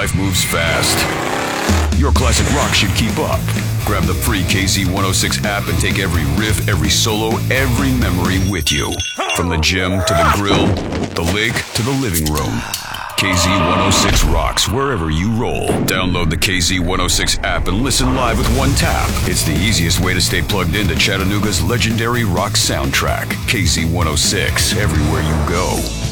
life moves fast. Your classic rock should keep up. Grab the free KZ106 app and take every riff, every solo, every memory with you. From the gym to the grill, the lake to the living room. KZ106 rocks wherever you roll. Download the KZ106 app and listen live with one tap. It's the easiest way to stay plugged into Chattanooga's legendary rock soundtrack. KZ106, everywhere you go.